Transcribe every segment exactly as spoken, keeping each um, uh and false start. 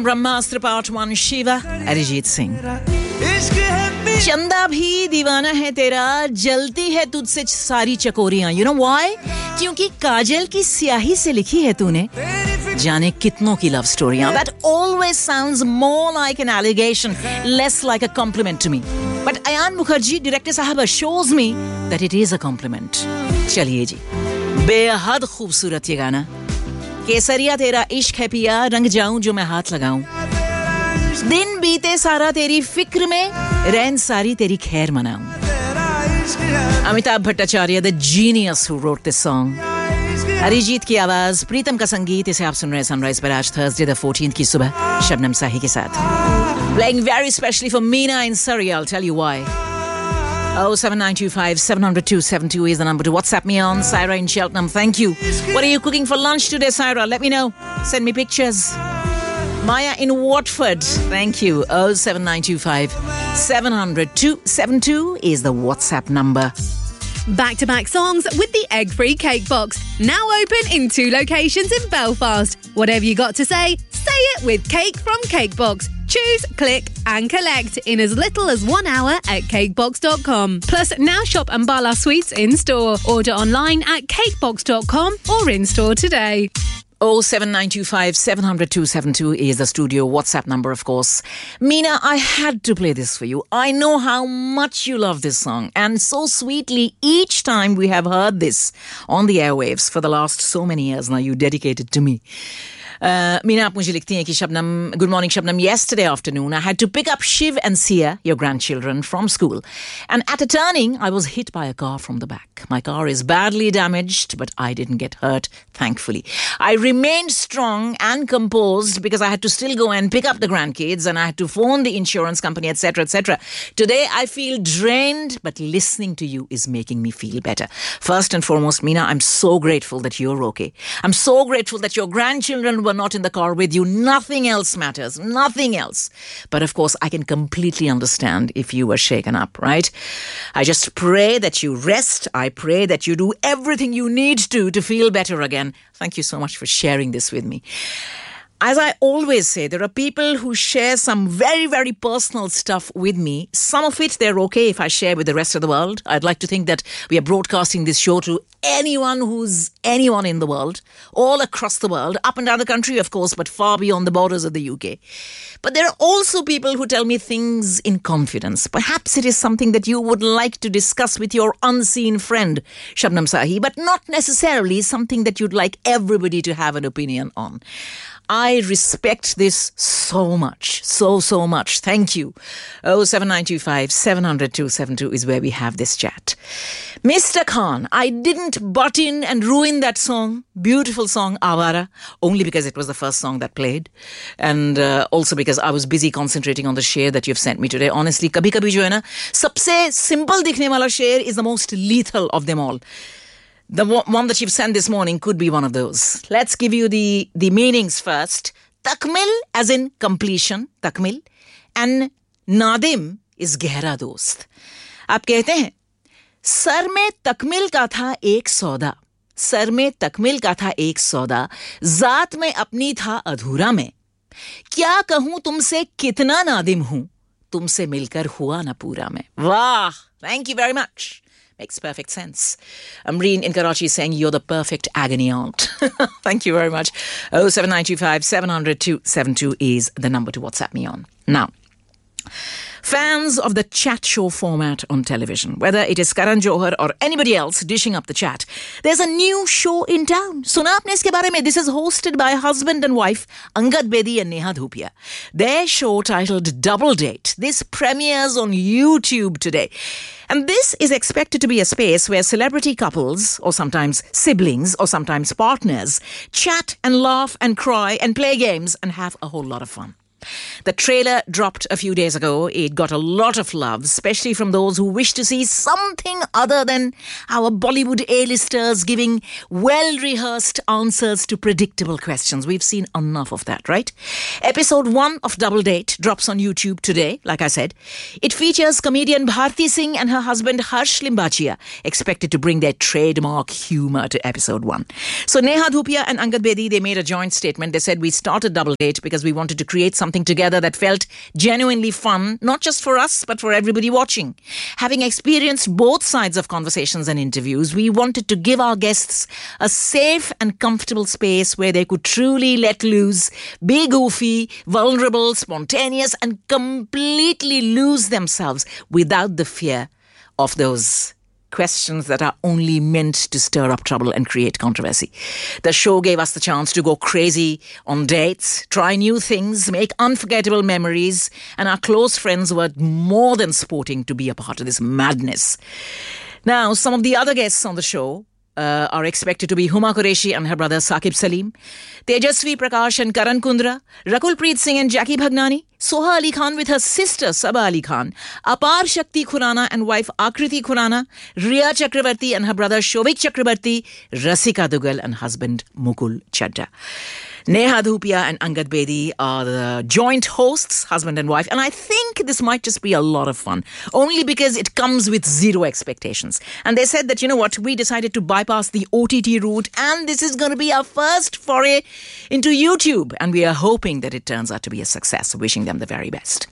ब्रह्मास्त्र part one Shiva Arijit Singh. चंदा भी दीवाना है तेरा, जलती है तुझसे सारी चकोरियां। You know why? क्योंकि काजल की स्याही से लिखी है तूने जाने कितनों की लव स्टोरियां। That always sounds more like an allegation, less like a compliment to me. But Ayan Mukherjee, director साहब, shows me that it is a compliment. चलिए जी, बेहद खूबसूरत ये गाना। केसरिया तेरा इश्क है पिया, रंग जाऊं जो मैं हाथ लगाऊं। दिन बीते सारा तेरी फिक्र में, रैन सारी तेरी खैर मनाऊं। Amitabh Bhattacharya, the genius who wrote this song. Arijit की आवाज, प्रीतम का संगीत। इसे आप सुन रहे हैं सनराइज पर आज थर्सडे द फोर्टीन्थ की सुबह शबनम साही के साथ। Playing very specially for Meena in Surrey. I'll tell you why. oh seven nine two five seven zero zero two seven two is the number to WhatsApp me on. Saira in Cheltenham, thank you. What are you cooking for lunch today, Saira? Let me know. Send me pictures. Maya in Watford, thank you. oh seven nine two five seven zero zero two seven two is the WhatsApp number. Back-to-back songs with the egg-free cake box. Now open in two locations in Belfast. Whatever you got to say, say it with Cake from Cakebox. Choose, click and collect in as little as one hour at cakebox dot com. Plus, now shop Ambala Sweets in-store. Order online at cakebox dot com or in-store today. oh seven nine two five seven zero zero two seven two is the studio WhatsApp number, of course. Meena, I had to play this for you. I know how much you love this song, and so sweetly each time we have heard this on the airwaves for the last so many years now, you dedicated to me. Uh, Meena, आप मुझे लिखती हैं कि Shabnam, good morning Shabnam, yesterday afternoon I had to pick up Shiv and Sia, your grandchildren, from school, and at a turning I was hit by a car from the back. My car is badly damaged, but I didn't get hurt, thankfully. I remained strong and composed because I had to still go and pick up the grandkids, and I had to phone the insurance company, etc, etc. Today I feel drained, but listening to you is making me feel better. First and foremost, Meena, I'm so grateful that you're okay. I'm so grateful that your grandchildren were not in the car with you. Nothing else matters. Nothing else. But of course, I can completely understand if you were shaken up, right? I just pray that you rest. I pray that you do everything you need to to feel better again. Thank you so much for sharing this with me. As I always say, there are people who share some very, very personal stuff with me. Some of it, they're okay if I share with the rest of the world. I'd like to think that we are broadcasting this show to anyone who's anyone in the world, all across the world, up and down the country, of course, but far beyond the borders of the U K. But there are also people who tell me things in confidence. Perhaps it is something that you would like to discuss with your unseen friend, Shabnam Sahi, but not necessarily something that you'd like everybody to have an opinion on. I respect this so much, so, so much. Thank you. oh seven nine two five seven zero zero two seven two is where we have this chat. Mister Khan, I didn't butt in and ruin that song, beautiful song, Awara, only because it was the first song that played. And uh, also because I was busy concentrating on the share that you've sent me today. Honestly, kabhi kabhi jo hai na, sabse simple dikhne wala share is the most lethal of them all. The one that you've sent this morning could be one of those. Let's give you the, the meanings first. Takmil as in completion, takmil. And Nadim is gehra dost. आप कहते हैं, sir में तकमिल का था एक सौदा. Sir में तकमिल का था एक सौदा. जात में अपनी था अधूरा में. क्या कहूं तुमसे कितना नादिम हूं. तुमसे मिलकर हुआ ना पूरा में. वाह! Thank you very much. Makes perfect sense. Amreen in Karachi is saying you're the perfect agony aunt. Thank you very much. oh seven nine two five seven zero zero two seven two is the number to WhatsApp me on. Now, fans of the chat show format on television, whether it is Karan Johar or anybody else dishing up the chat, there's a new show in town. Suna aapne iske bare mein? This is hosted by husband and wife Angad Bedi and Neha Dhupia. Their show titled Double Date. This premieres on YouTube today. And this is expected to be a space where celebrity couples, or sometimes siblings, or sometimes partners, chat and laugh and cry and play games and have a whole lot of fun. The trailer dropped a few days ago. It got a lot of love, especially from those who wish to see something other than our Bollywood A-listers giving well-rehearsed answers to predictable questions. We've seen enough of that, right? Episode one of Double Date drops on YouTube today, like I said. It features comedian Bharti Singh and her husband Harsh Limbachia, expected to bring their trademark humor to episode one. So Neha Dhupia and Angad Bedi, they made a joint statement. They said, we started Double Date because we wanted to create something together that felt genuinely fun, not just for us, but for everybody watching. Having experienced both sides of conversations and interviews, we wanted to give our guests a safe and comfortable space where they could truly let loose, be goofy, vulnerable, spontaneous, and completely lose themselves without the fear of those questions that are only meant to stir up trouble and create controversy. The show gave us the chance to go crazy on dates, try new things, make unforgettable memories, and our close friends were more than sporting to be a part of this madness. Now, some of the other guests on the show Uh, are expected to be Huma Qureshi and her brother Saqib Salim, Tejasvi Prakash and Karan Kundra, Rakul Preet Singh and Jackie Bhagnani, Soha Ali Khan with her sister Saba Ali Khan, Apar Shakti Khurana and wife Akriti Khurana, Riya Chakrabarti and her brother Shovik Chakrabarti, Rasika Dugal and husband Mukul Chadda. Neha Dhupia and Angad Bedi are the joint hosts, husband and wife, and I think this might just be a lot of fun, only because it comes with zero expectations. And they said that, you know what, we decided to bypass the O T T route, and this is going to be our first foray into YouTube, and we are hoping that it turns out to be a success. Wishing them the very best.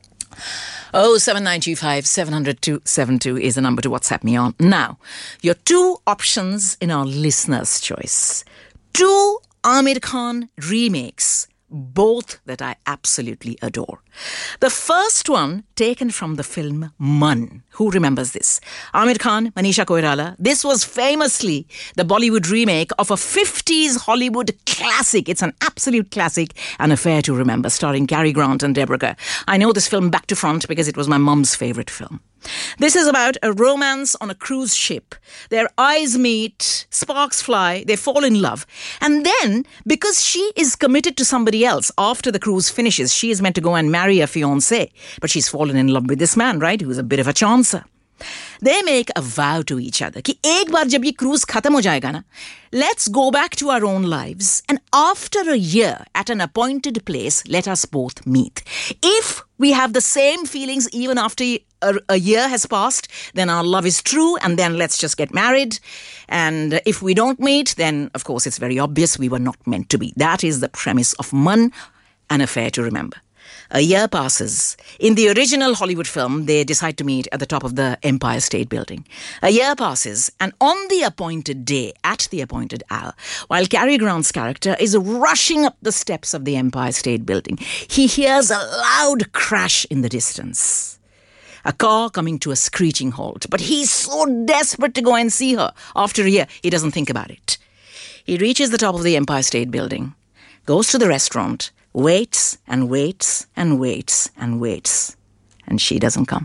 Oh, seven nine two five, seven zero zero two seven two is the number to WhatsApp me on. Now, your two options in our listener's choice. Two Aamir Khan remakes, both that I absolutely adore. The first one taken from the film Mann. Who remembers this? Aamir Khan, Manisha Koirala. This was famously the Bollywood remake of a fifties Hollywood classic. It's an absolute classic, an affair to remember, starring Cary Grant and Deborah Kerr. I know this film back to front because it was my mum's favourite film. This is about a romance on a cruise ship. Their eyes meet, sparks fly, they fall in love. And then, because she is committed to somebody else after the cruise finishes, she is meant to go and marry a fiancé. But she's fallen in love with this man, right, who's a bit of a chancer. They make a vow to each other कि एक बार जब ये cruise खत्म हो जाएगा ना, let's go back to our own lives and after a year at an appointed place, let us both meet. If we have the same feelings even after a, a year has passed, then our love is true and then let's just get married. And if we don't meet, then of course it's very obvious we were not meant to be. That is the premise of Mann, an affair to remember. A year passes. In the original Hollywood film, they decide to meet at the top of the Empire State Building. A year passes, and on the appointed day, at the appointed hour, while Cary Grant's character is rushing up the steps of the Empire State Building, he hears a loud crash in the distance. A car coming to a screeching halt. But he's so desperate to go and see her. After a year, he doesn't think about it. He reaches the top of the Empire State Building, goes to the restaurant, waits and waits and waits and waits. And she doesn't come.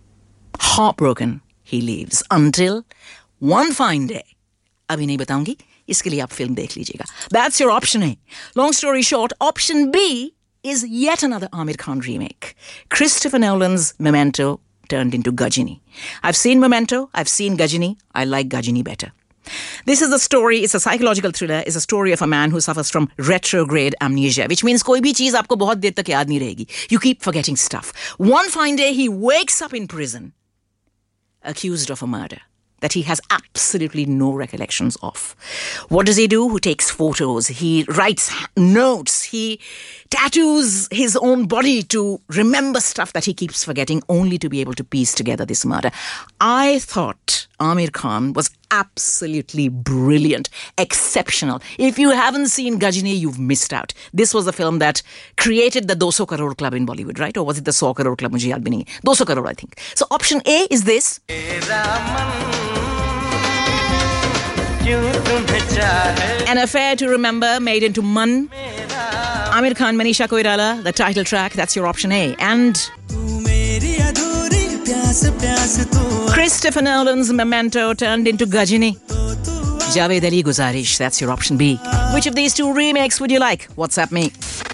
Heartbroken, he leaves. Until one fine day. Abhi nahi bataungi, iske liye aap film dekh lijiyega. That's your option A. Long story short, option B is yet another Aamir Khan remake. Christopher Nolan's Memento turned into Ghajini. I've seen Memento, I've seen Ghajini. I like Ghajini better. This is the story, it's a psychological thriller, it's a story of a man who suffers from retrograde amnesia, which means koi bhi cheez aapko bahut der tak yaad nahi rahegi. You keep forgetting stuff. One fine day, he wakes up in prison, accused of a murder that he has absolutely no recollections of. What does he do? He takes photos, he writes notes, he tattoos his own body to remember stuff that he keeps forgetting, only to be able to piece together this murder. I thought Aamir Khan was absolutely brilliant, exceptional. If you haven't seen Ghajini, you've missed out. This was the film that created the two hundred crore club in Bollywood, right? Or was it the one hundred crore club? Mujhe yaad bhi nahi hai. two hundred crore, I think. So option A is this. An affair to remember, made into Mann. Aamir Khan, Manisha Koirala, the title track, that's your option A. And Christopher Nolan's Memento turned into Ghajini. Javed Ali Guzarish, that's your option B. Which of these two remakes would you like? WhatsApp me.